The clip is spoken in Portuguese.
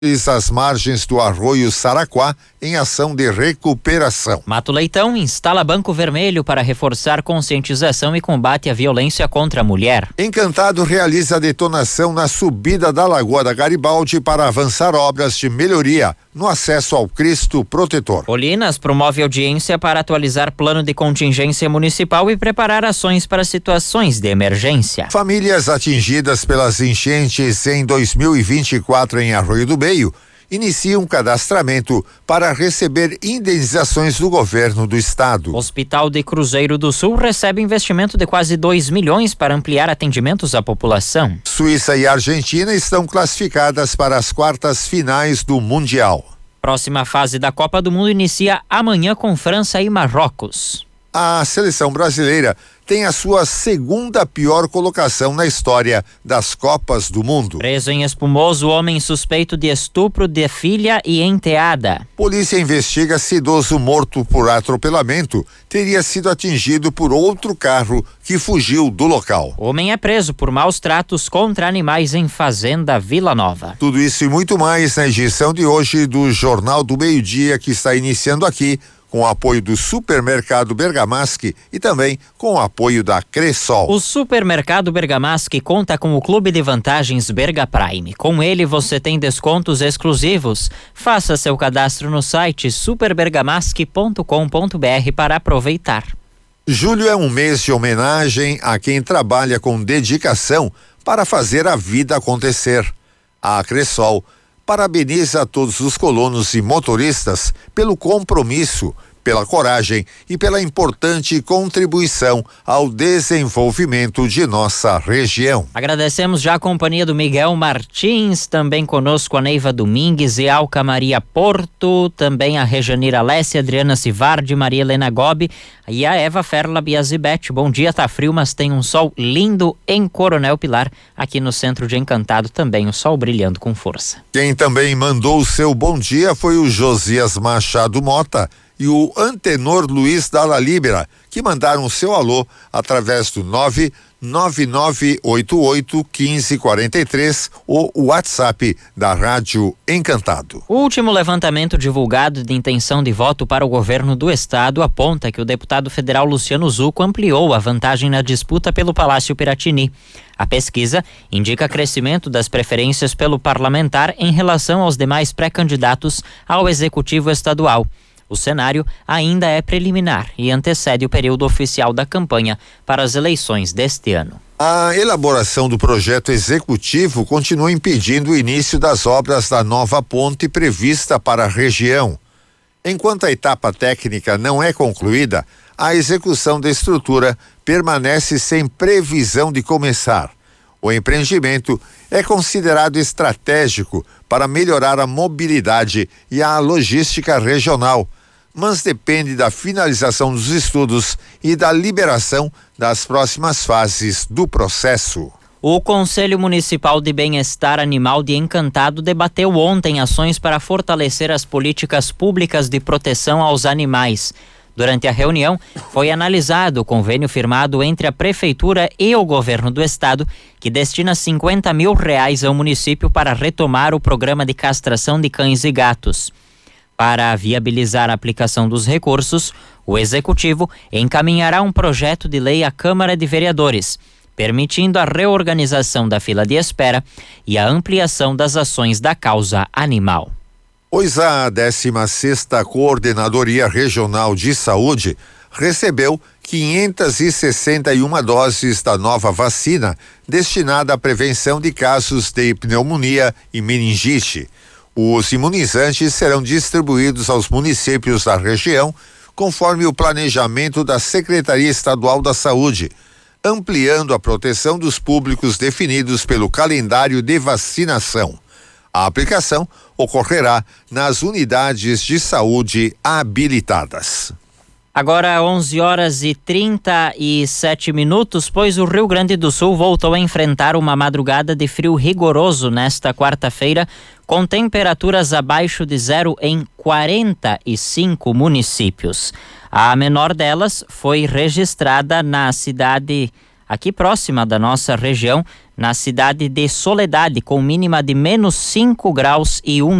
às margens do Arroio Saraquá em ação de recuperação. Mato Leitão instala Banco Vermelho para reforçar conscientização e combate à violência contra a mulher. Encantado realiza a detonação na subida da Lagoa da Garibaldi para avançar obras de melhoria no acesso ao Cristo Protetor. Colinas promove audiência para atualizar plano de contingência municipal e preparar ações para situações de emergência. Famílias atingidas pelas enchentes em 2024 em Arroio do Meio iniciam cadastramento para receber indenizações do governo do estado. O Hospital de Cruzeiro do Sul recebe investimento de quase 2 milhões para ampliar atendimentos à população. Suíça e Argentina estão classificadas para as quartas finais do Mundial. Próxima fase da Copa do Mundo inicia amanhã com França e Marrocos. A seleção brasileira tem a sua segunda pior colocação na história das Copas do Mundo. Preso em Espumoso, homem suspeito de estupro de filha e enteada. Polícia investiga se idoso morto por atropelamento teria sido atingido por outro carro que fugiu do local. Homem é preso por maus tratos contra animais em fazenda Vila Nova. Tudo isso e muito mais na edição de hoje do Jornal do Meio-Dia, que está iniciando aqui com o apoio do Supermercado Bergamasque e também com o apoio da Cressol. O Supermercado Bergamasque conta com o Clube de Vantagens Berga Prime. Com ele você tem descontos exclusivos. Faça seu cadastro no site superbergamasque.com.br para aproveitar. Julho é um mês de homenagem a quem trabalha com dedicação para fazer a vida acontecer. A Cressol parabeniza a todos os colonos e motoristas pelo compromisso, pela coragem e pela importante contribuição ao desenvolvimento de nossa região. Agradecemos já a companhia do Miguel Martins, também conosco a Neiva Domingues e Alca Maria Porto, também a Rejanira Alessia, Adriana Civardi, Maria Helena Gobi e a Eva Ferla Biazibete. Bom dia, tá frio, mas tem um sol lindo em Coronel Pilar, aqui no centro de Encantado também o sol brilhando com força. Quem também mandou o seu bom dia foi o Josias Machado Mota e o Antenor Luiz Dalla Libera, que mandaram o seu alô através do 999881543 ou o WhatsApp da Rádio Encantado. O último levantamento divulgado de intenção de voto para o governo do estado aponta que o deputado federal Luciano Zucco ampliou a vantagem na disputa pelo Palácio Piratini. A pesquisa indica crescimento das preferências pelo parlamentar em relação aos demais pré-candidatos ao executivo estadual. O cenário ainda é preliminar e antecede o período oficial da campanha para as eleições deste ano. A elaboração do projeto executivo continua impedindo o início das obras da nova ponte prevista para a região. Enquanto a etapa técnica não é concluída, a execução da estrutura permanece sem previsão de começar. O empreendimento é considerado estratégico para melhorar a mobilidade e a logística regional, mas depende da finalização dos estudos e da liberação das próximas fases do processo. O Conselho Municipal de Bem-Estar Animal de Encantado debateu ontem ações para fortalecer as políticas públicas de proteção aos animais. Durante a reunião, foi analisado o convênio firmado entre a Prefeitura e o Governo do Estado, que destina R$50 mil ao município para retomar o programa de castração de cães e gatos. Para viabilizar a aplicação dos recursos, o Executivo encaminhará um projeto de lei à Câmara de Vereadores, permitindo a reorganização da fila de espera e a ampliação das ações da causa animal. Pois a 16ª Coordenadoria Regional de Saúde recebeu 561 doses da nova vacina destinada à prevenção de casos de pneumonia e meningite. Os imunizantes serão distribuídos aos municípios da região conforme o planejamento da Secretaria Estadual da Saúde, ampliando a proteção dos públicos definidos pelo calendário de vacinação. A aplicação ocorrerá nas unidades de saúde habilitadas. Agora 11h37, pois o Rio Grande do Sul voltou a enfrentar uma madrugada de frio rigoroso nesta quarta-feira, com temperaturas abaixo de zero em 45 municípios. A menor delas foi registrada na cidade aqui próxima da nossa região na cidade de Soledade, com mínima de -5 graus e 1